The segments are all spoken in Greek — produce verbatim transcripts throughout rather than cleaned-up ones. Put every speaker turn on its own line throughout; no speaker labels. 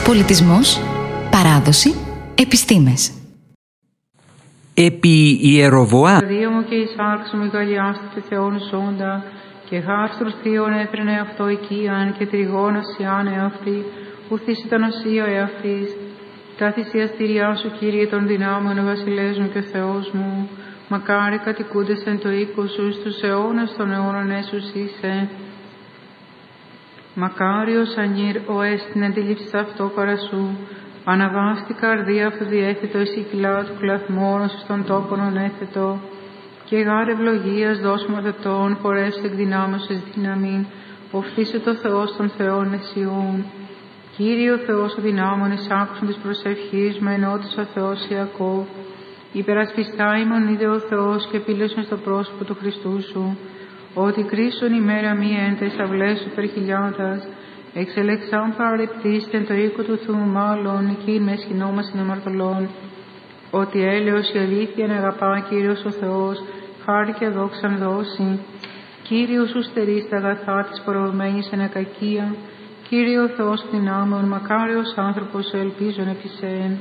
πολιτισμός, παράδοση, επιστήμες.
Επί Ιεροβοάμ.
Δίο μου και εισάρξου μεγαλιάστηκε Θεόν ζώντα, και γάρστρος θείον έπαιρνε αυτό οικίαν, και τριγώνας ιάνε αυτή, ουθείς ήταν οσία εαυτής. Τα θυσιαστήριά σου, Κύριε των δυνάμεων, ο βασιλέας μου και ο Θεός μου, μακάρι κατοικούντες εν το οίκο σου, στους αιώνας των αιώνων έσους είσαι. Μακάριος ανήρ ο έστιν αντιλήψης αυτό παρά σου, αναβάστη καρδία αυτού διέθετο, εσύ κυλά του κλαθμόνου στον τόπον ονέθετο, και γάρ ευλογίας δώσουμε δετών, χωρέσου εκδυνάμωσης εις δύναμην, οφθήσε το Θεός των Θεών εσιών. Κύριε ο Θεός ο δυνάμων, εισάκουσον της προσευχής με ενώτης ο Θεός Ιακώβ, υπερασπιστά ημών είδε ο Θεός και επίλεσον στο πρόσωπο του Χριστού σου, ότι κρίσον ημέρα μη εν τες αυλές σου περχιλιάδας, εξελεξάν παραλεπτήστεν το οίκο του Θεού μάλλον, εκεί με σχοινόμασιν αμαρτωλών, ότι έλεος η αλήθεια να αγαπά Κύριος ο Θεός, χάρη και δόξαν δώσει. Κύριος σου στερείς τα αγαθά της προωμένης εν ακακία, Κύριε ο Θεός δυνάμεων, μακάριος άνθρωπος ελπίζων επί σέν.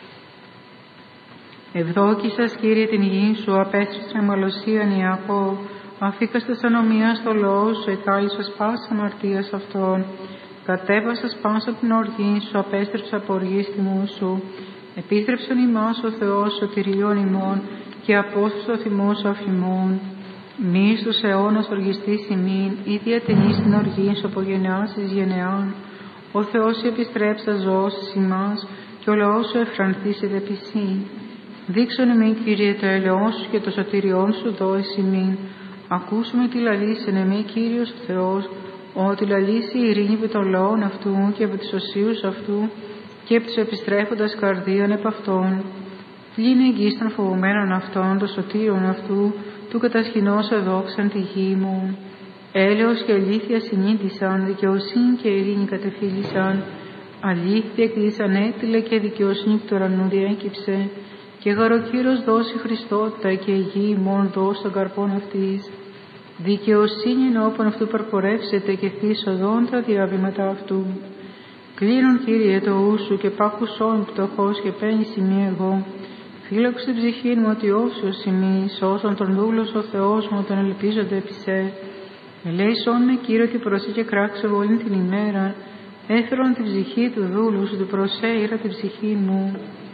Ευδόκησας, Κύριε, την γη σου, απέστρεψε τρεμαλωσίαν Ιακώβ, αφήκαστας ανομία στο λόγο σου, εκάλυσας πάσα αμαρτίας αυτών. Κατέβασας πάσα την οργή σου, απέστρεψε από οργή τιμού σου. Επίστρεψον ημάς ο Θεός σωτηριών ημών, και απόσπασε το θυμό σου αφημών. Μη στους αιώνας οργιστής ημίν, ή διατενείς την οργή σου από γενεάς εις γενεάν. Ο Θεός επιστρέψα ζώσεις ημάς, και ο λαός σου εφρανθήσεται επί σύ. Δείξον εμείς, Κύριε, το έλεος σου και το σωτηριόν σου δώσεις ημίν. Ακούσουμε τι λαλήσεν εμείς, Κύριος Θεός, ότι λαλήσει η ειρήνη επί των λαών αυτού και από τις οσίους αυτού και από τους επιστρέφοντας καρδίαν επ' αυτών. Πλήνε εγγύς των φοβουμένων αυτών, το σωτήριον αυτού, του κατασχηνός εδόξαν τη γη μου. Έλεος και αλήθεια συνήθισαν, δικαιοσύνη και ειρήνη κατεφύλισαν. Αλήθεια εκδίσαν έτειλε και δικαιοσύνη του ουρανού διέκυψε. Και γαροκύρος δώσει Χριστότητα, και η γη ημών δώσει των καρπών αυτής. Δικαιοσύνη ενώπων αυτού παρπορεύσετε, και χθείς οδόν τα διαβήματα αυτού. Κλείνουν, Κύριε, το ου σου, και πάκουσόν πτωχός, και παίρνει σημεία εγώ. Φύλαξε την ψυχή μου ότι όσιος ημί, σώσον τον δούλος ο Θεός μου, τον ελπίζονται επί σε. Ελέησόν με, Κύριε, ότι προσέ και κράξε όλη την ημέρα. Έφερον την ψυχή του δούλου σου, του προσέειρα την ψυχή μου.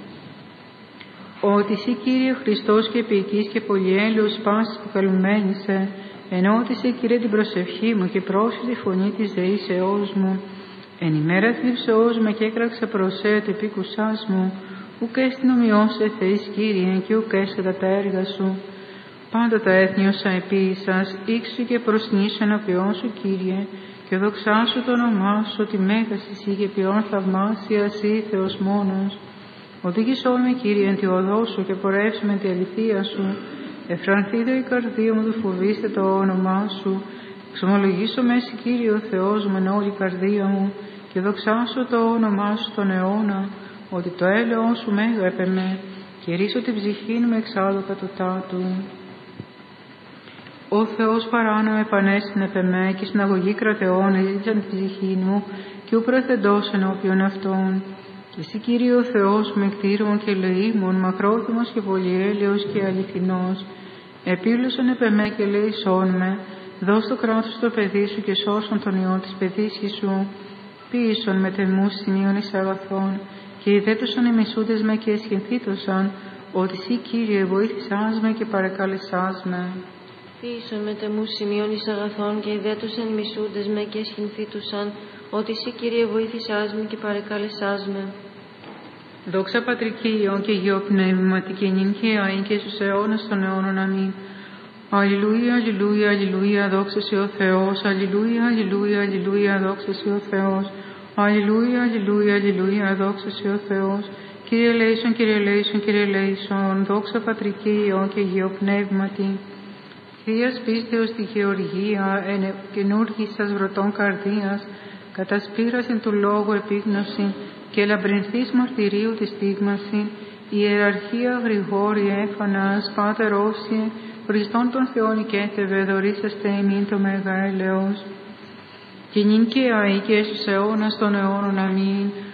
Ότι εσύ, Κύριε Χριστός και επικείς και πολυέλεος πάσης που καλουμένησε, ενώτησε, Κύριε, την προσευχή μου και πρόσφυσε τη φωνή της δεήσεώς μου. Εν ημέρα θλίψεώς με και έκραξε προσέ το επίκουσάς μου, ουκ έστιν ομοιώσε Θεής, Κύριε, και ουκ έσχετα τα έργα σου. Πάντα τα έθνη όσα επίησας, ήξου και προσνήσου ενώπιόν σου, Κύριε, και δοξάσου το όνομά σου, ότι μέγας εσύ και ποιόν θαυμάσια εσύ, Θεός μόνος. Οδήγησόν με, Κύριε, εν τη οδό σου, και πορεύσου με τη αληθεία σου. Εφρανθείτε η καρδία μου, του φοβήστε το όνομά σου. Εξομολογήσω με εσύ, Κύριε ο Θεός μου, εν όλη η καρδία μου, και δοξάσω το όνομά σου τον αιώνα, ότι το έλεος σου μέγα επεμέ, και ρίσω την ψυχή μου εξάλλου κατωτά του. Ο Θεός παράνομε επανέστην επεμέ, και συναγωγή κρατεών εζήτησαν την ψυχή μου, και ου προθεντός ενώπιον αυτών. Και εσύ, Κύριε ο Θεός μου, εκτήρων και ελεήμων, μακρόθυμος και πολυέλεος και αληθινός, επίλωσον επεμέ και ελεησόν με, δώσ' το κράτος στο παιδί σου και σώσον τον ιό της παιδίσχης σου, ποίησον με τεμούς σημείων εις αγαθών, και ιδέτωσον οι μισούντες με και εσχυνθήτωσαν, ότι εσύ, Κύριε, βοήθησάς με και παρεκάλεσάς με.
Ποίησον με τεμούς σημείων εις αγαθών, και ιδέτωσαν οι μισούντες με και εσχυνθήτωσαν, ότι εσύ, Κύριε, βοήθησάς με και παρεκάλεσάς με.
Δόξα Πατρική, Υιόν και Υιό Πνεύματι, και νυν και αΐν και στους αιώνας των αιώνων. Αμήν. Αλληλούια, αλληλούια, αλληλούια, δόξα σε ο Θεός. Αλληλούια, αλληλούια, αλληλούια, δόξα σε ο Θεός. Αλληλούια, αλληλούια, αλληλούια, δόξα σε ο Θεός. Κύριε ελέησον, Κύριε ελέησον, Κύριε ελέησον, δόξα Πατρική, Υιόν και Υιό Πνεύματι. Θείας πίστεως τη γεωργία, εν καινούργησας βρωτών καρδίας, κατασπήρασιν του λόγου επίγνωση, και λαμπρινθείς μαρτυρίου της στίγμαση, ιεραρχία Γρηγόρη έφανας, Πάτερ Όσιε, Χριστόν των Θεών οικέτευε, δωρήσαστε ημίν το μέγα έλεος. Και νυν και αεί και στους αιώνας των αιώνων. Αμήν.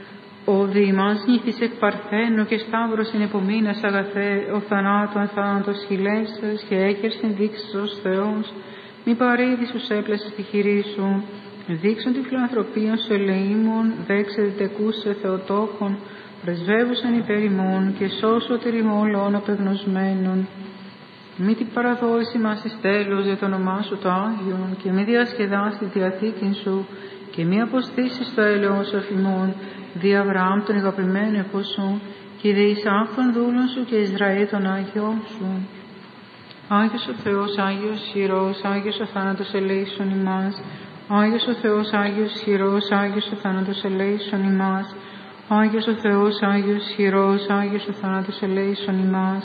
Ο δι ημάς νύχτης εκ παρθένου και σταύρος είναι επομείνας αγαθέ, ο θανάτων θάνατος χειλέσσας και έκερσιν δείξεις ως Θεός, μη παρήδη σου έπλασε στη χειρή σου, δείξον τη φιλανθρωπία σου ελεήμων, δέξε διτεκούς σε Θεοτόκον, πρεσβεύουσαν υπέρ ημών και σώσω τεριμώ όλων απεγνωσμένων. Μη την παραδόηση μας εις τέλος για το όνομά σου το Άγιον και μη διασκεδάσει τη διαθήκη σου και μη αποστήσεις το έλεος αφημών, δι' Αβραάμ τον αγαπημένο εφόσον και δι' Ισαάκ των δούλων σου και Ισραήλ των Άγιών σου. Άγιος ο Θεός, Άγιος χειρός, Άγιος ο θάνατος ελέησον ημάς. Άγιος ο Θεός, Άγιος χειρός, Άγιος ο θάνατος ελέησον ημάς. Άγιος ο Θεός, Άγιος χειρός, Άγιος ο θάνατος ελέησον ημάς.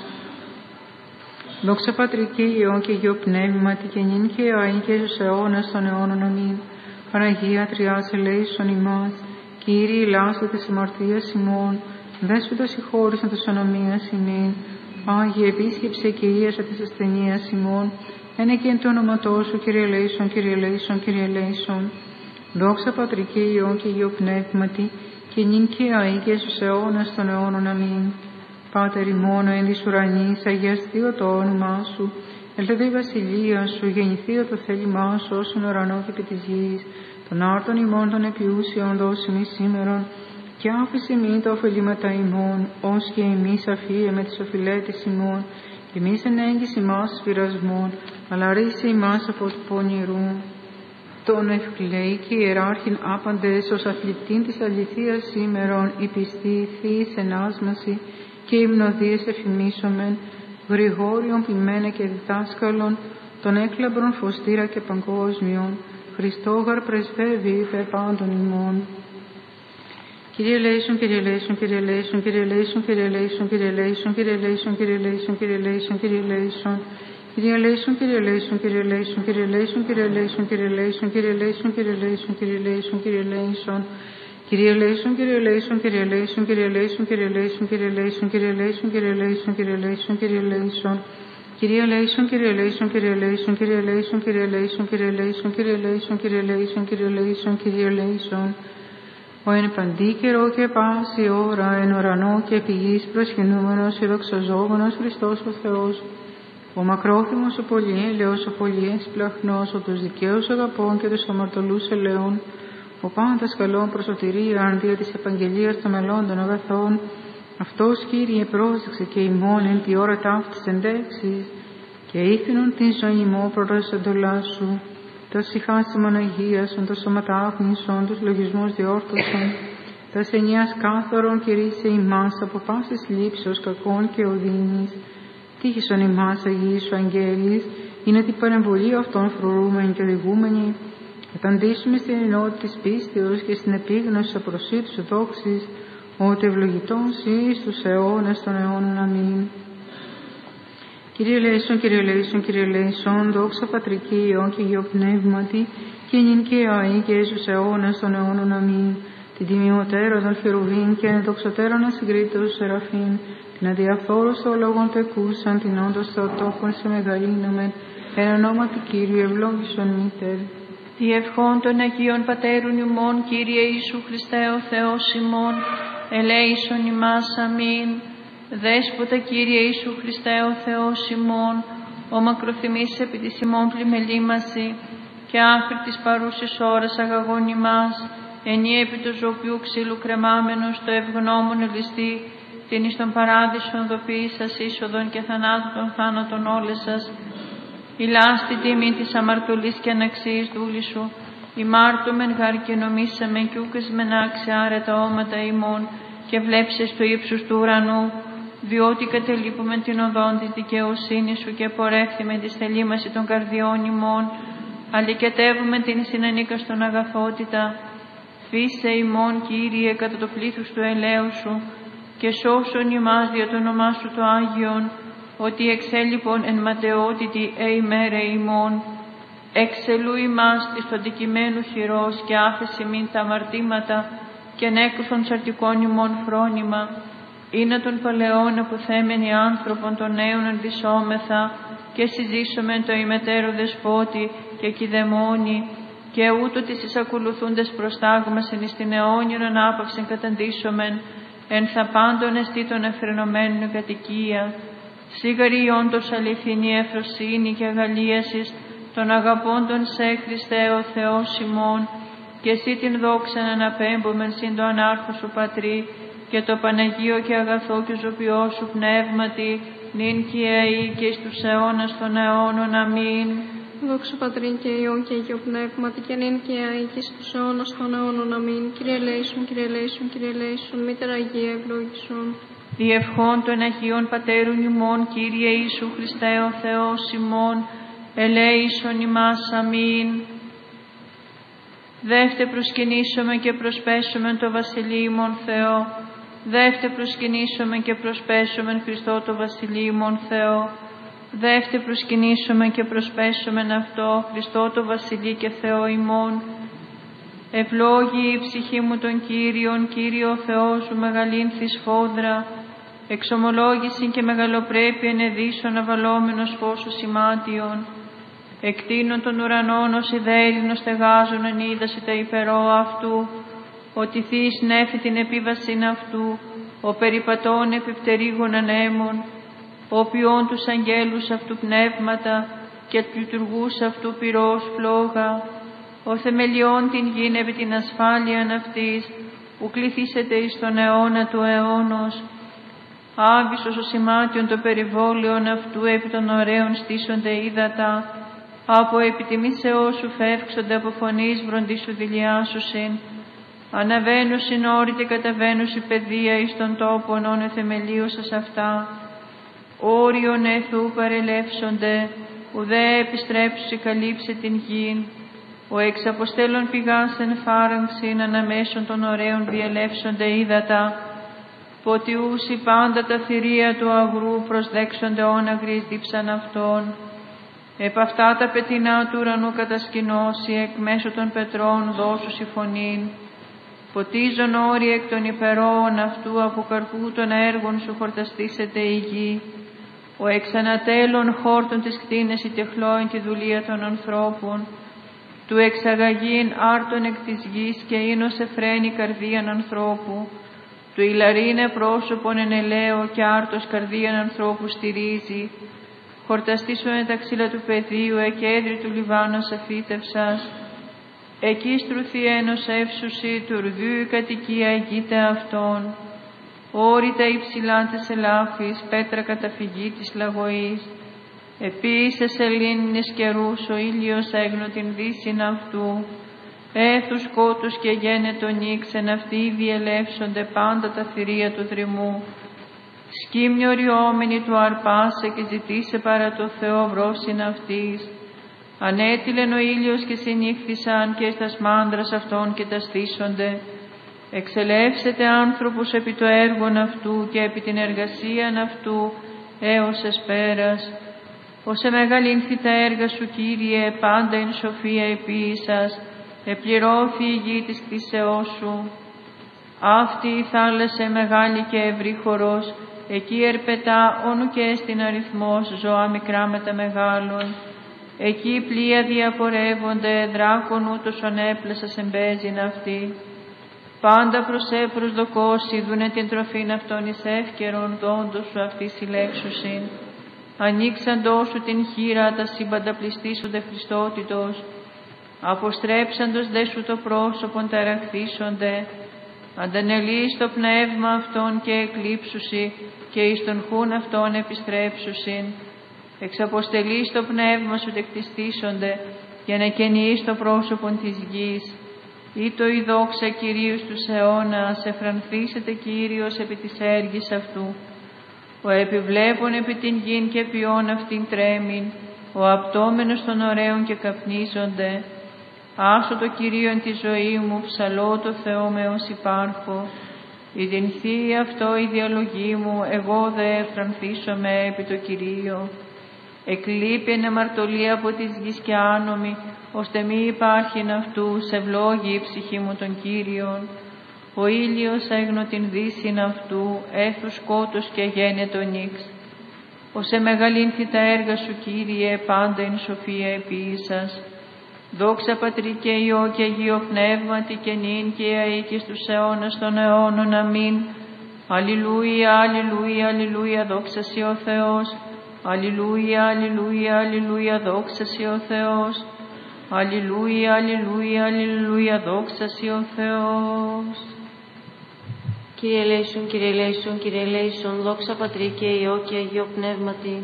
Δόξα Πατρί και Υιό και Υιό Πνεύματι και νυν και αεί και στους αιώνας των αιώνων αμήν. Παναγία Τριάς ελέησον ημάς. Κύριε ελάστε της αμαρτίας ημών, δέσποτα συγχώρησαν της ονομίας ημίν. Άγιε επίσκεψε και ίασα της ασθενείας ημών, ένε και εν το όνοματό σου, Κύριε ελέησον, Κύριε ελέησον, Κύριε ελέησον. Δόξα Πατρί και Υιό και Υιό Πνεύματι, και νυν και αεί και στους αιώνας των αιώνων αμήν. Πάτερ ημών εν της ουρανής, αγιαστείο το όνομά σου, ελθέτω η βασιλεία σου, γεννηθείο το θέλημά σου, όσον ουρανό και επί της γης. Των άρτων ημών των επιούσιων δώσιμη σήμερον, και άφησε μη τα ωφελήματα ημών, ως και εμείς αφίε με τις οφειλέτες ημών, και εμείς ενέγγιση ημάς πειρασμών, αλλά ρίσε ημάς από του πονηρού. Τον ευκλαίει και ιεράρχην άπαντες ως αθλητήν της αληθείας σήμερον, η πιστή θείης ενάσμαση και υμνοδίες εφημίσομεν, Γρηγόριον ποιμένε και διδάσκαλον, τον έκλαμπρον φωστήρα και παγκόσμιον, Χριστόγαρ πρεσβεύει υπέρ πάντων ημών. Κύριε ελέησον, Κύριε ελέησον, Κύριε ελέησον, Κύριε ελέησον, Κύριε ελέησον, Κύριε ελέησον, Κύριε ελέησον, Κύριε ελέησον, Κύριε ελέησον, Κύριε ελέησον. Κύριε ελέησον, Κύριε ελέησον, Κύριε ελέησον, Κύριε ελέησον, Κύριε ελέησον, Κύριε ελέησον, Κύριε ελέησον, Κύριε ελέησον, Κύριε ελέησον, Κύριε ελέησον. Κύριε ελέησον, Κύριε ελέησον, Κύριε ελέησον, Κύριε ελέησον, Κύριε ελέησον, Κύριε ελέησον, Κύριε ελέησον, Κύριε ελέησον, Κύριε ελέησον, Κύριε ελέησον. Κύριε ελέησον, Κύριε ελέησον, Κύριε ελέησον, Κύριε ελέησον, Κύριε ελέησον, Κύριε ελέησον, Κύριε ελέησον, Κύριε ελέησον, Κύριε ελέησον, Κύριε ελέησον. Ο εν παντή καιρό και πάση ώρα, εν ουρανό και επί γης προσκυνούμενος και δοξαζόμενος Χριστός ο Θεός, ο μακρόθυμος, ο πολυέλεος, ο πολυέσπλαχνος, ο τους δικαίους αγαπών και τους αμαρτωλούς ελαιών, ο πάντας καλών προσωτηρίαν δια της επαγγελίας των μελών των αγαθών, αυτός, Κύριε, πρόσεξε και ημών εν τη ώρα ταύτης εντέξεις, και ήθινον την ζωή μου προτός εντολά σου. Τα συχάσιμον αγίασον, τα σωματάγνησον, τους λογισμούς διόρθωσον, τα ενιάς κάθαρον κηρύσσε ημάς από πάσης λήψεως κακών και οδύνης. Τύχησον ημάς Αγίοι σου αγγέλης, είναι την παρεμβολή αυτών φρουρούμενη και οδηγούμενη, καταντήσουμε στην ενότητα της πίστεως και στην επίγνωση της απροσίτου σου δόξης, ότι ευλογητός εις τους αιώνας των αιώνων αμήν. Κύριε ελέησον, Κύριε ελέησον, Κύριε ελέησον, δόξα Πατρί και Υιό και Υιό Πνεύματι, και νυν και αεί και εις τους αιώνας των αιώνων αμήν. Την τιμιωτέρα των χερουβίν και ενδοξωτέρων ασυγκρίτως σεραφείμ, την αδιαφόρος των λόγων τεκούσαν, την όντως Θεοτόκον σε μεγαλύνομεν, εν ονόματι Κύριου ευλόγησον μήτερ.
Διευχών των Αγίων Πατέρων ημών, Κύριε Ιησού Χριστέ ο Θεός ημών, ελέησον ημάς αμήν. Δέσποτα Κύριε Ιησού Χριστέ ο Θεός ημών, ο μακροθυμής επί της ημών πλημελήμαση και άχρη της παρούσης ώρας αγαγών ημάς, ενή επί του ζωοποιού ξύλου κρεμάμενος το ευγνώμων ελιστή, την εις τον παράδεισον δοποίησας είσοδον και θανάτου των θάνατων όλες σας, ηλάς την τιμή της αμαρτωλής και αναξίης δούλη σου, ημάρτωμεν γαρ και νομίσαμεν κι ούκες μεν άξια άρετα όματα ημών, και βλέψες το ύψους του ουρανού, διότι κατελείπουμε την οδόν της δικαιοσύνης σου και πορεύθυμε τη θελήμαση των καρδιών ημών, αλληκετεύουμε την συνανίκαστον αγαθότητα. Φύσε ημών, Κύριε, κατά το πλήθος του ελαίου σου, και σώσον ημάς δια το όνομά σου το Άγιον, ότι εξέλιπον εν ματαιότητη εημέρε ημών. Εξελού ημάς της το αντικειμένου χειρός και άφεση μην τα αμαρτήματα, και νέκρουσον τσαρτικών ημών φρόνημα, είναι των παλαιών αποθέμενοι άνθρωπον των νέων ενδυσόμεθα, και συζήσομεν το ημετέρω δεσπότη και κηδεμόνι, και ούτω τις εισακολουθούντες προστάγμασεν εις την αιώνιον ανάπαυσεν καταντήσομεν, εν θα πάντων εστί των εφρενωμένων κατοικία. Σίγαρη όντως αληθινή ευφροσύνη και αγαλίασης των αγαπώντων σε Χριστέ ο Θεός ημών, και εσύ την δόξαν αναπέμπομεν συν το ανάρχο σου Πατρί, και το Παναγίο και αγαθό και ζωπιό σου πνεύματι, νυν και αεί και εις τους αιώνας των αιώνων. Αμήν.
Δόξα Πατρί και Υιόν και Αγίο Πνεύματι, και νυν και αεί και εις τους αιώνας των αιώνων. Αμήν. Κύριε ελέησον, Κύριε ελέησον, Κύριε ελέησον, Μήτερα Αγία ευλόγησον.
Διευχών των Αγίων Πατέρων ημών, Κύριε Ιησού Χριστέ ο Θεός ημών, ελέησον ημάς. Αμήν. Δεύτε προσκυνήσομεν και προσπέσομεν το βασιλείμον Θεό. Δεύτε προσκυνήσομεν και προσπέσομεν Χριστό το βασιλείμον Θεό. Δεύτε προσκυνήσομεν και προσπέσομεν αυτό, Χριστό το βασιλεί και Θεό ημών. Ευλόγη η ψυχή μου των Κύριων, Κύριο Θεός σου μεγαλύνθη σφόδρα. Εξομολόγηση και μεγαλοπρέπεια ενεδίσων αβαλόμενος φως σημάτιον. Εκτείνων των ουρανών ως ιδέρινος στεγάζων εν είδαση τα υπερό αυτού, ότι θείς νέφη την επίβασιν αυτού, ο περιπατών επιπτερίγων ανέμων, ο ποιών τους αγγέλους αυτού πνεύματα και του λειτουργούς αυτού πυρός φλόγα, ο θεμελιών την γην επί την ασφάλειαν αυτής, που κληθήσετε εις τον αιώνα του αιώνος. Άβυσος ο σημάτιον το περιβόλαιον αυτού, επί των ωραίων στήσονται ύδατα, από επιτιμήσεώς σου φεύξονται, από φωνής βροντίσου δηλιάσουσιν. Αναβαίνουσιν όρη και καταβαίνουσι παιδεία εις των τόπων όν εθεμελίωσας αυτά. Όριον εθού παρελεύσονται, ουδέ επιστρέψουσι καλύψε την γην. Ο εξ αποστέλων πηγάς εν φάραγξιν, αναμέσων των ωραίων διελεύσονται ύδατα. Ποτιούσι πάντα τα θηρία του αγρού, προσδέξονται όν αγρής δίψαν αυτών. Επ' αυτά τα πετεινά του ουρανού κατασκηνώσει, εκ μέσω των πετρών δώσουσι φωνήν. Ποτίζον όροι εκ των υπερόων αυτού, από καρπού των έργων σου χορταστήσεται η γη. Ο εξανατέλων χόρτων της κτίνες η τεχλώην τη δουλεία των ανθρώπων. Του εξαγαγήν άρτων εκ της γης και ίνος εφραίνει καρδίαν ανθρώπου. Του ηλαρίνε πρόσωπον εν ελαίο και άρτος καρδίαν ανθρώπου στηρίζει. Χορταστήσουνε τα ξύλα του πεδίου, εκέντρη του Λιβάνος αφύτευσας. Εκεί στρουθιένος εύσουσι, του ουρδίου η κατοικία εγείται αυτών. Όρητα υψηλά της ελάφης, πέτρα καταφυγή της λαγωής. Επίσης σελήνινες καιρούς, ο ήλιος έγνω την δύσιν αυτού. Έθους κότους και γένετον νύξεν, αυτοί διελεύσονται πάντα τα θηρία του δρυμού. Σκύμνιο ριόμενη του αρπάσε και ζητήσε παρά το Θεό βρόσιν αυτής. Ανέτειλεν ο ήλιος και συνήχθησαν και στας μάντρας αυτών και τα στήσονται. Εξελεύσετε άνθρωπος επί το έργον αυτού και επί την εργασίαν αυτού έως εσπέρας. Όσε μεγαλύνθη τα έργα σου, Κύριε, πάντα εν σοφία επίησας, επληρώθη η γη της κτήσεώς σου. Αυτή η θάλασσα μεγάλη και ευρύ χορός, εκεί ερπετά όνου και στην αριθμός ζώα μικρά με τα μεγάλων. Εκεί πλοία διαπορεύονται, δράκων ούτως ονέπλασας εμπέζειν αυτή. Πάντα προς ε προσδοκώσει, δούνε την τροφήν αυτών εις εύκαιρον, δόντος σου αυτή συλλέξουσιν. Ανοίξαντός σου την χείρα, τα σύμπαντα πληστήσονται Χριστότητος. Αποστρέψαντος δε σου το πρόσωπον ταραχθήσονται. Αντανελείς το πνεύμα αυτών και εκλείψουσι, και εις τον χούν αυτών επιστρέψουσιν. Εξαποστελείς το πνεύμα σου τεκτιστήσονται, για να καινείς το πρόσωπον της γης. Ή το η δόξα Κυρίου στους αιώνας, εφρανθήσετε Κύριος επί της έργης αυτού. Ο επιβλέπων επί την γην και ποιόν αυτήν τρέμην, ο απτόμενος των ωραίων και καπνίζονται. Άσω το Κυρίο εν τη ζωή μου, ψαλώ το Θεό με ως υπάρχω. Η την θεία αυτό η διαλογή μου, εγώ δε εφρανθήσομαι επί το Κυρίο. Εκλείπει εν αμαρτωλία από της γης και άνομη, ώστε μη υπάρχειν αυτούς, ευλόγη η ψυχή μου των Κύριων. Ο ήλιος έγνω την δύσιν αυτού, έθους σκότος και γένετο νύξ. Όσε μεγαλύνθη τα έργα σου, Κύριε, πάντα εν σοφία επίησας. Δόξα Πατρί και Υιό και Αγίο Πνεύματι και νυν και αεί και στους αιώνας των αιώνων. Αμήν. Αλληλούια, αλληλούια, αλληλούια, δόξα σοι ο Θεός. Αλληλούια, αλληλούια, αλληλούια, δόξα σοι ο Θεός. Αλληλούια, αλληλούια, αλληλούια, δόξα σοι ο Θεός.
Κύριε ελέησον, Κύριε ελέησον, Κύριε ελέησον, δόξα Πατρί και Υιό και Αγίο Πνεύματι.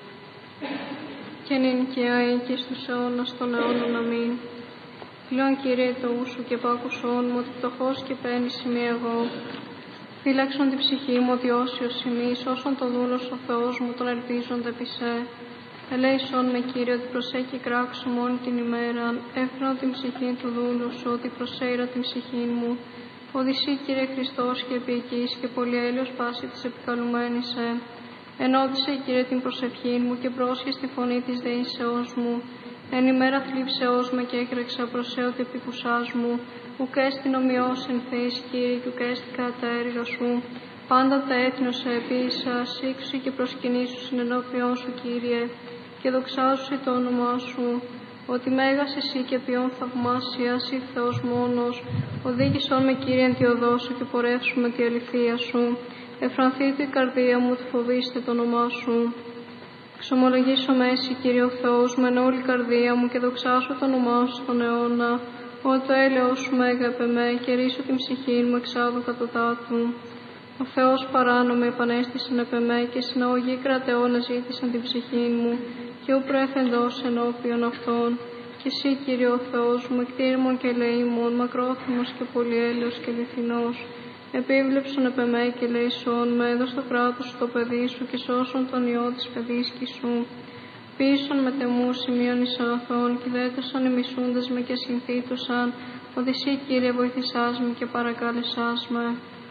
Και νυν και αεί και στους αιώνας των αιώνων. Αμήν. Πλέον, Κύριε, το ου σου και πάκουσόν μου, ότι πτωχός και παίρνεις ημί εγώ. Φύλαξον την ψυχή μου, ότι όσιος ημί, όσον το δούλος ο Θεός μου, τον ελπίζονται επί σε. Ελέησον με, Κύριε, ότι προσέχει κράξου μόνη την ημέρα. Έφερον την ψυχή του δούλου σου, ότι προσέειρα την ψυχή μου. Οδυσσή, Κύριε Χριστός και επίοικης και πολυέλεος πάση της επικαλουμένης σε. Ενώδησε, Κύριε, την προσευχή μου και πρόσχε στη φωνή της δεήσεώς μου. Εν ημέρα θλίψεώς με και έκρεξα προσέ ότι επικουσάς μου. Ουκ έστιν ομοιός εν θέης, Κύριε, και ουκ έστιν κατά έργα σου. Πάντα τα έθνος σε επίησα, σύξου και προσκυνήσου συνενώπιον σου, Κύριε, και δοξάζουσι το όνομά σου. Ότι μέγας εσύ και ποιόν θαυμάσιας ή Θεός μόνος. Οδήγησόν με, Κύριε, εν τη οδό σου και πορεύσου με τη αληθεία σου. Εφρανθείτε η καρδία μου, ότι φοβήστε το όνομά σου. Ξομολογήσω με εσύ, Κύριε ο Θεός, με όλη η καρδία μου και δοξάσω το όνομά σου στον αιώνα. Ότι το έλεος σου μέγαπε με και ρίσω την ψυχή μου εξάδου κατωτάτου. Ο Θεός παράνομη επανέστησεν επ' εμέ και συναγωγή κρατεώνα ζήτησαν την ψυχή μου και ου πρέφεντος ενώπιον αυτών. Και εσύ, Κύριε ο Θεός μου, εκτήρημον και ελεήμον, μακρόθυμος και πολυέλεος και αληθινός. Επίβλεψον επ' εμέ και ελεησόν με, έδωσ' το κράτος σου το παιδί σου και σώσον τον ιό της παιδίσκη σου. Πείσον με τεμού σημείων εις αγαθών και δέτωσαν οι μισούντες με και συνθήτουσαν, ότι εσύ, Κύριε, βοηθησάς με και παρακάλεσάς με.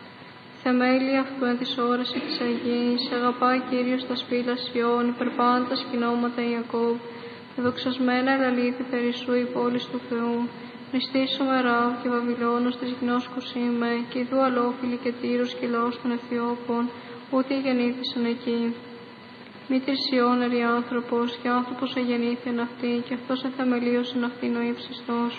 Θεμέλη αυτού εν της ώρας της Αγίας, αγαπά, Κύριος, τα σπήλα Σιών, υπερπάντα τα σκηνώματα Ιακώβ, και δοξασμένα ελαλήθη περί σου η πόλης του Θεού. Νηστήσομαι Ράβ και Βαβυλώνος της γνώσκους είμαι, και ιδού αλόφιλοι και Τύρος και λαός των Αιθιώπων, ούτε γεννήθησαν εκεί. Μήτρης Σιών ερει άνθρωπος, και άνθρωπος εγεννήθη εν αυτή, και αυτός εθεμελίωσεν αυτήν ο ύψιστος.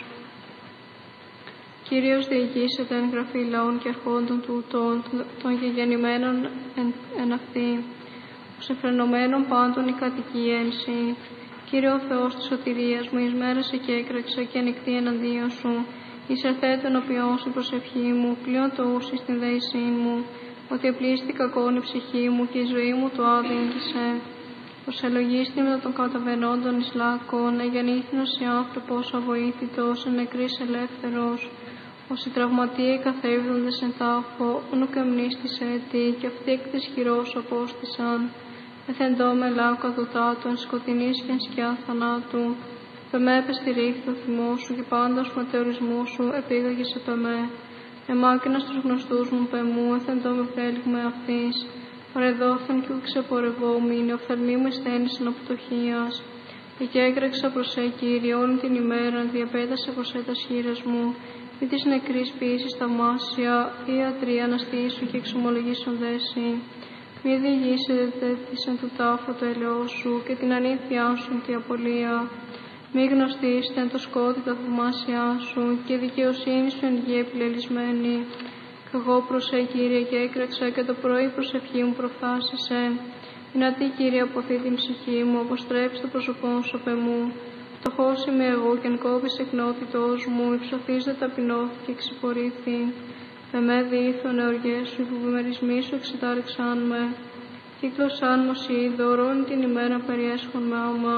Κύριος διηγήσεται εν γραφή λαών και αρχόντων τούτων, των γεγεννημένων εν, εν αυτή, ως εφρενωμένων πάντων η κατοικία ένση. Κύριε ο Θεός της σωτηρίας μου, εις μέρασε και έκραξα και ανοιχτή εναντίον σου, εις ερθέτω ενώπιον σου προσευχή μου, πλέον το ούσι στην δέησή μου, ότι επλήστη κακόν η ψυχή μου και η ζωή μου το άδειγγισε. Ως ελογίστη με των καταβαινόντων εις λάκων, εγεννήθηνος η άνθρωπος αβοήθητος, εν νεκρής ελεύθερος. Όσοι τραυματίοι καθέβδοντες εν τάφο, όνουκ εμνίστησε έτη, και αυτοί εκ της χειρός απόστησαν. Εθεντώ με λάω κατωτάτου, εν σκοτεινής και εν σκιά θανάτου. Πεμέ επεστηρίχθη το θυμό σου και πάντα ως μετεωρισμού σου επήγαγες επ' εμέ. Εμάκρυνας τους γνωστούς μου πεμού, εθεντώ με θέλγουμε αυτής. Παρεδόθεν και ου ξεπορευόμην, οφθαλμή μου εσθένησεν από πτωχίας. Και έκραξα προς σε, Κύριε, όλη την ημέρα, διαπέτασε προς σε τα σχήρας μου. Μη της νεκρής ποιήσης θαυμάσια, ή ιατρία αναστήσου και εξομολογήσουν δέση. Μη διηγήσετε της εν του τάφου το ελαιός σου και την ανήθειά σου τη απολία. Μη γνωστήστε εν το σκότι τα θαυμάσια σου και η δικαιοσύνη σου εν γη επιλελισμένη. Κι εγώ προς σε, Κύριε, και έκραξα και το πρωί προσευχή μου προφθάσισε. Δυνατή, Κύριε, αποθεί την ψυχή μου, αποστρέψει το πρόσωπό σου απ' εμού. Φτωχός είμαι εγώ και εν κόβεις εκνότητός μου, υψωθείς δε ταπεινώθηκε και ξυπορήθη. Δε με διήθων εωργές σου, οι φοβημερισμοί σου εξετάρεξαν με. Κύκλωσαν μου σοι, δωρώνει την ημέρα περιέσχον με άμα.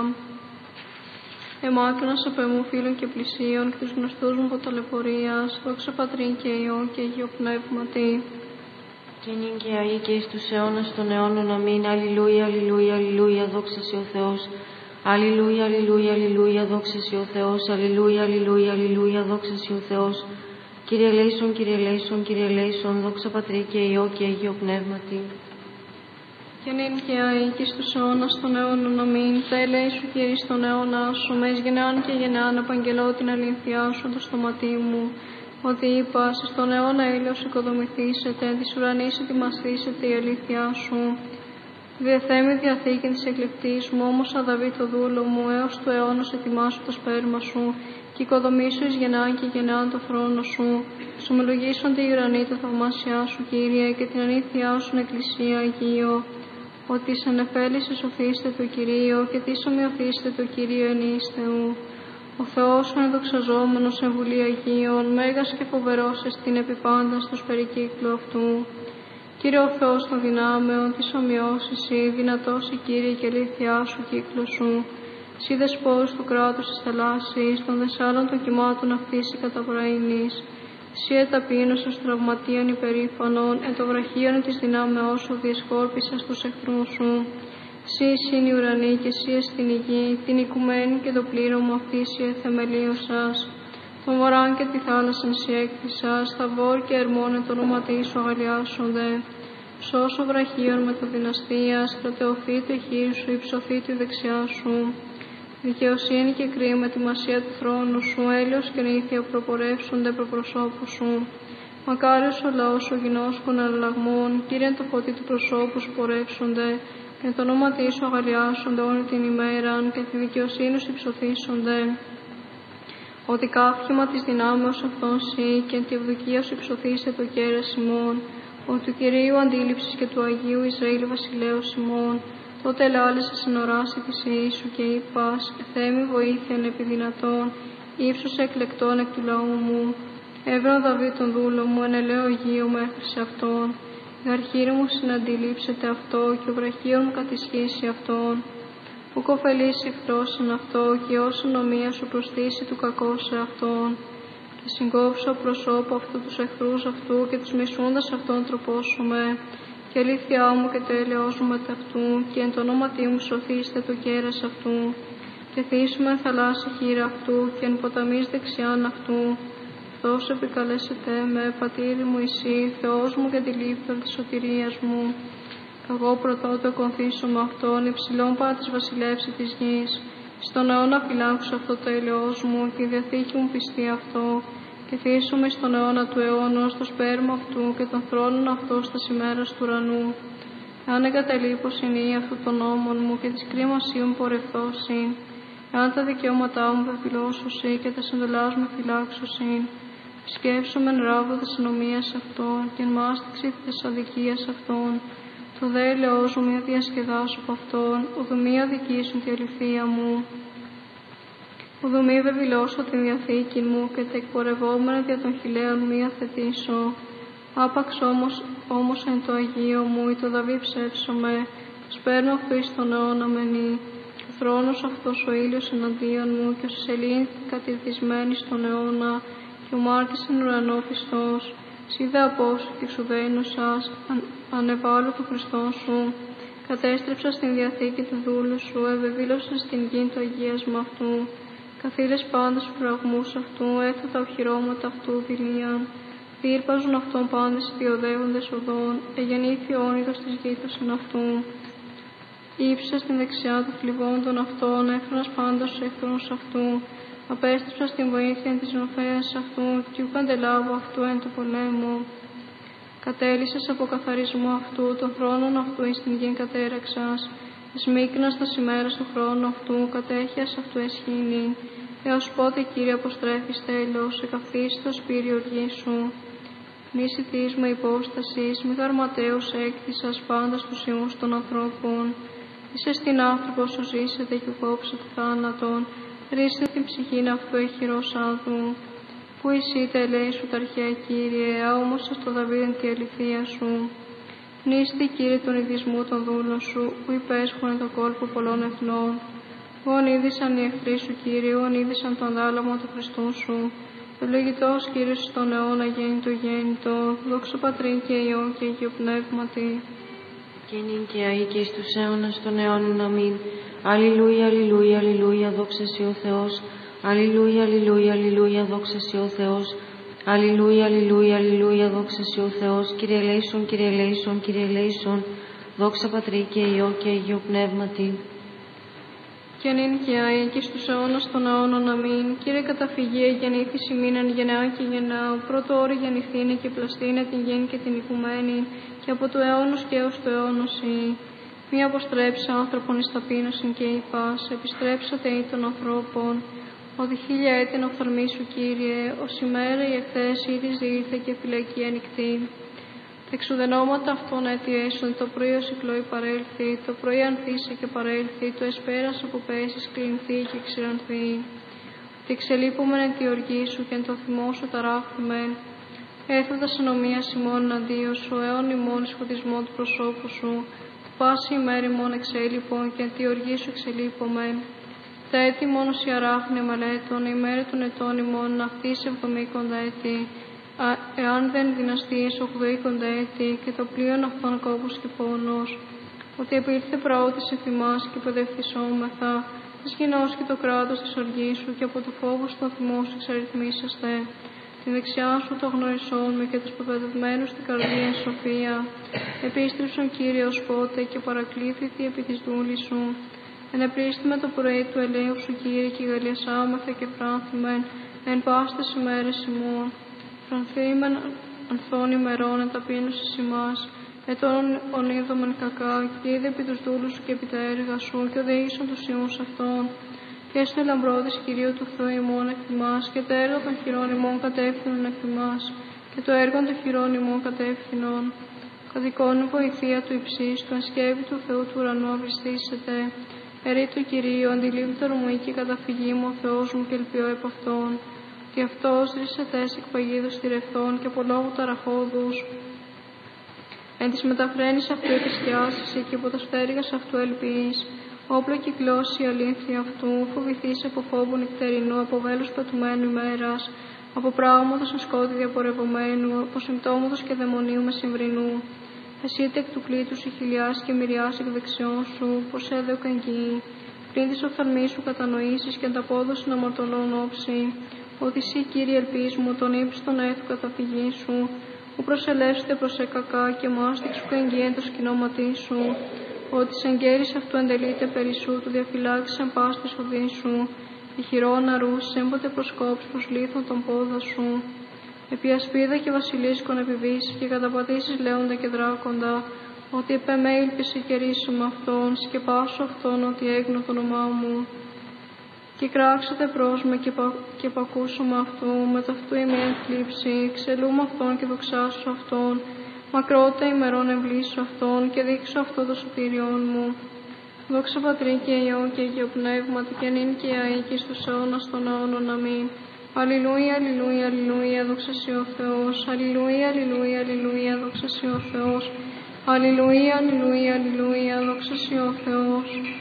Εμάκρυνας απ' εμού φίλων και πλησίων και τους γνωστούς μου από ταλαιπωρίας, δόξα Πατρί και Υιό και Αγίο Πνεύματι.
Και νυν και αεί και εις τους αιώνας των αιώνων. Αμήν. Αλληλούια, αλληλούια, αλληλούια, δόξα σοι ο Θεός. Αλληλούια, αλληλούια, αλληλούια, δόξα σοι ο Θεός. Αλληλούια, αλληλούια, αλληλούια, δόξα σοι ο Θεός. Κύριε ελέησον, Κύριε ελέησον, Κύριε ελέησον, δόξα Πατρί και Υιό και Αγίο Πνεύματι.
Και νυν και αεί και στους αιώνας των αιώνων. Αμήν. Τα ελέησου, Κύριε, στον αιώνα σου, με εις γενεάν και γενεάν απαγγελώ την αλήθειά σου το στοματί μου. Ότι είπα, στον αιώνα ήλιος οικοδομηθήσετε, της ουρανής ετοιμαστήσετε η αλήθειά σου. Διαθέμη διαθήκη της εκλεκτής μου, όμως αδαβή το δούλο μου, έως του αιώνος ετοιμάσου το σπέρμα σου, Και οικοδομήσου εις γεννάν και γεννάν το θρόνο σου. Σου μελογίσονται οι ουρανοί τα θαυμάσια σου, Κύριε, και την αλήθειά σου εκκλησία Αγίο. Ότι εις ανεφέλησης σωθήστε το Κυρίο και τι ομοιωθήστε το Κύριο εν εις Θεού. Ο Θεός ο ενδοξαζόμενος εν βουλή Αγίων, μέγας και φοβερός εστιν επιπάντα στους περικύκλου αυτού. Κύριε ο Θεός των δυνάμεων, της ομοιώσης η, δυνατός η Κύριε και αλήθειά σου κύκλο σου. Συ δεσπόους του κράτους της θαλάσσης, των δεσάλων των κυμάτων αυτής η καταπραίνης. Συ εταπείνωσος τραυματίων υπερήφανων, εν το βραχίον της δυνάμεώς σου διεσκόρπισας τους εχθρούς σου. Συ εισήν η ουρανή και συ εστιν η γη, την οικουμένη και το πλήρωμα αυτής η εθεμελίωσας. Το βορράν και τη θάλασσαν συ έκτισας, τα βόρ και ερμών εν το όνομα σου αγαλιάσονται. Σώσο βραχίων με το δυναστείας, κρατεωθεί το χείρι σου, υψωθεί τη δεξιά σου. Δικαιοσύνη και κρίμα με τη μασία του θρόνου σου, έλεος και νύχια προπορεύσονται προπροσώπου σου. Μακάριος ο λαός ο γινώσκων αλλαγμών, Κύριε το φωτί του προσώπου σου πορεύσονται, και το όνομα σου αγαλιάσονται όλη την ημέραν, και τη δικαιοσύνη σου υψωθήσονται. Ότι κάφημα της δυνάμεως αυτών σύ, και τη ευδοκία σου υψωθήστε το κέρας ημών, ότι του Κυρίου αντίληψης και του Αγίου Ισραήλ βασιλέως ημών. Τότε ελάλεσαι εν οράση της Ιησού και είπας, Θεέ βοήθειαν επί δυνατόν, ύψος εκλεκτών εκ του λαού μου. Έβρον Δαβίδ τον δούλο μου, εν ελαίο Αγίου μέχρι σε αυτόν. Η αρχήρη μου συναντιλήψεται αυτό, και ο βραχίων μου κατησχύσει αυτόν. Που κοφελήσει εχθρός εν αυτό, και όσο νομία σου προστήσει του κακό σε αυτόν. Και συγκόψω προσώπου αυτού τους εχθρούς αυτού, και τους μισούντας αυτόν τροπώσουμε. Και αλήθειά μου και το έλεος μου μεταυτού, και εν το όνόματί μου σωθήστε το κέρας αυτού. Και θύσουμε εν θαλάσσι χείρα αυτού, και εν ποταμής δεξιάν αυτού. Αυτός επικαλέσετε με, πατήρι μου εσύ, Θεός μου και τη λύπη της σωτηρίας μου. Εγώ πρωτότο εκονθήσω με αυτόν, υψηλών πάτης βασιλεύσει της γης. Στον αιώνα φυλάξω αυτό το έλεος μου, και η διαθήκη μου πιστεί αυτό. Και θύσουμε στον αιώνα του αιώνος το σπέρμα αυτού και των θρόνων αυτό στα ημέρας του ουρανού. Αν εγκαταλείπωσιν ή αυτού των νόμων μου και της κρίμασίου μου πορευθώσιν, αν τα δικαιώματά μου βεβηλώσωσι και τα συντολάς μου φυλάξωσιν, σκέψομαι εν ράβω της ενομίας αυτών και εν μάστιξη της αδικίας αυτών, το δε ελεός μου μία διασκεδάσω από αυτόν, ουδού μία αδικήσουν τη αληθεία μου. Ουδού μη βεβηλώσω την διαθήκη μου και τα εκπορευόμενα δια των χιλέων μη αθετήσω. Άπαξ όμως, όμως εν το Αγίο μου ή το Δαβί ψεύσομαι, το σπέρμα αυτού εις τον αιώνα μενή. Και ο θρόνος αυτός ο ήλιος εναντίον μου και ο σελήνη κατηρτισμένη στον αιώνα και ο μάρτης εν ουρανό πιστός. Σίδε απόσου και εξουδένωσας, αν, ανεβάλλω του Χριστόν σου. Κατέστρεψα στην διαθήκη του δούλου σου, ευεβήλωσα στην γη το αγίασμα αυτού. Καθήλες πάντες φραγμούς αυτού, έθω τα οχυρώματα αυτού δηλίαν. Διήρπαζουν αυτόν πάντες οι διοδεύοντες οδών, εγεννήθη ο όνειδος της γήτος εν αυτού. Ήψα στην δεξιά των θλιβόντων αυτών, έφρανας πάντως τους εχθρούς αυτού. Απέστρεψα στην βοήθεια της νοφέας αυτού, κι ου παντελάβω αυτού εν το πολέμο. Κατέλυσες από καθαρισμό αυτού, των θρόνων αυτού εις την γην κατέραξας. Εσμίκνας τα ημέρας του χρόνου αυτού, κατέχειας αυτού εσχήνη. Έως πότε, Κύριε, αποστρέφεις τέλος, εκαθίσει το σπίριο οργή σου. Νήσι της με υπόστασης, μη γαρματέως έκτισας πάντα στους ιούς των ανθρώπων. Είσαι στην άνθρωπο σου ζήσετε και κόψετε θάνατον, ρίστε την ψυχήν αυτού εχειρός άδου. Πού εισείτε, λέει σου τα αρχαία, Κύριε, άομωσας το Δαβίδ τη αληθεία σου. Νίστη, Κύριε, τον ειδισμού των δούλων σου, που υπέσχουνε το κόλπο πολλών εθνών. Ον είδησαν οι εχθροί σου, Κύριε, ον είδησαν τον αντάλλαγμα του Χριστού σου. Ευλογητός, Κύριε, στον αιώνα γέννητο γέννητο, δόξα Πατρί και Υιό και Αγίου Πνεύματι.
Και νυν και αεί και εις τους αιώνας των αιώνων αμήν. Αλληλούια, αλληλούια, αλληλούια, δόξα σοι ο Θεός. Αλληλούια, αλληλούια, αλληλούια, δόξα σοι ο Θεός. Αλληλούια, αλληλούια, αλληλούια, δόξα σοι ο Θεός. Κύριε ελέησον, Κύριε ελέησον, Κύριε ελέησον, δόξα Πατρί και Υιό και Αγίου Πνεύματι.
Και νυν και αεί και στους αιώνας των αιώνων αμήν. Κύριε καταφυγή, γεννήθης ημίν εν γενεά και γενεά, πρώτο όρη γεννηθήνε και πλαστήνε την γέννη και την οικουμένη, και από του αιώνος και έως του αιώνος η. Μη αποστρέψει άνθρωπον εις ταπείνωσιν και είπας, επιστρέψατε ή των ανθρώπων. ότι χίλια έτη εν οφθαλμή σου, Κύριε, ως ημέρα η εχθές ήδης ήρθε και φυλακή ανοιχτή. Τα εξουδενώματα αυτών έτη έσον, το πρωί ως η κλώη παρέλθει, το πρωί ανθίσε και παρέλθει, το εσπέρας που πέσεις κλινθεί και ξηρανθεί. Ότι εξελείπομεν εν τη οργή σου και εν το θυμό σου ταράχθημεν. Έθοντας ενομίας ημών εναντίον σου, αιών ημών σκοτισμό του προσώπου σου, που πάση ημέρη ημών εξέλιπον και εν τη οργή σου εξελείπομεν. Τα έτη μόνος η αράχνη μελέτων, η μέρα των ετών ημών αυτής εβδομήκοντα έτη, εάν δεν δυναστείς ογδοήκοντα έτη, και το πλοίον αυτών κόπος και πόνος. Ότι επήλθε πραότης εφημάς και παιδευθυσόμεθα, της γινός και το κράτος της οργής σου, και από το φόβο στον θυμό σου εξαριθμίσαστε. Την δεξιά σου το γνωρισόμαι και τους πεπαιδευμένους στην καρδία εν σοφία. Επίστρεψον, Κύριε, ως πότε και παρακλήθητη επί της δούλης σου. Ενεπλήστη με το πρωί του ελέου σου, Κύριε, και γαλιασάμεθα και φράνθημεν εν πάστες ημέρες ημών. Φρανθήμεν ανθών ημερών εν ταπείνωσης ημάς, ετών ονείδομεν κακά, και είδε επί τους δούλους σου και επί τα έργα σου, και οδήγησαν τους ιούς αυτών. Και έστω η λαμπρό της Κυρίου του Θεού ημών εκ ημάς, και το έργο των χειρών ημών κατεύθυνον εκ ημάς, και το έργο των χειρών ημών κατεύθυνον. Κατοικών βοηθεία του υψίστου, εν σκεύη του Θεού του ουρανού αυλιστήσετε. Ερή του Κυρίου, αντιλήπτερο μου ή και καταφυγή μου ο Θεός μου, και ελπιώ επ' αυτόν. Και αυτός ρίσετες εκ παγίδους θηρευθών και από λόγου ταραχώδους. Εν της μεταφραίνης αυτού επισκιάσεσαι και από τα στέριγας αυτού ελπίς. Όπλο κυκλώσει η αλήθεια αυτού, φοβηθείς από φόβου νυχτερινού, από βέλους πετουμένου ημέρας, από πράγματος εν σκότη διαπορευωμένου, από συμπτώματος και δαιμονίου μεσημβρινού. Εσύ εκ του κλήτους η χιλιάς και μυριάς εκ δεξιών σου, πως έδεοκ εγγύη. Πριν της οφθαλμής σου κατανοήσεις και ανταπόδοση αμαρτωλών όψη, ότι εσύ, Κύριε, ελπίς μου, τον ύψιστον έθου καταφυγή σου, που προσελεύσετε προς εκακά και μάστιξ σου εγγύεν το σκηνώματί σου, ότι σε εγγέρης αυτού εντελείται περισσού, του διαφυλάξεις εν πάστης οδή σου, η χειρόν αρούς, έμποτε προσκόψεις προς λίθον τον πόδα σου. Επί ασπίδα και βασιλίσκον επιβήσεις και καταπατήσεις λέοντα και δράκοντα, ότι επ' εμέ ήλπισε και ρίσου με αυτόν, σκεπάσου αυτόν ότι έγνω το όνομά μου. Και κράξατε προς με και, πα, και πακούσου με αυτού, με ταυτού ημί εν θλίψη, ξελού με αυτόν και δοξάσου αυτόν, μακρότητα ημερών εμβλήσου αυτόν και δείξω αυτό το σωτήριόν μου. Δόξα Πατρί και Υιό και Αγίο Πνεύματι και νυν και αεί και στους αιώνας των αιώνων. Αμήν. Αλληλούια, αλληλούια, αλληλούια, δόξα σοι ο Θεός. Αλληλούια, αλληλούια, αλληλούια, δόξα σοι ο Θεός. Αλληλούια, αλληλούια, αλληλούια, δόξα σοι ο Θεός.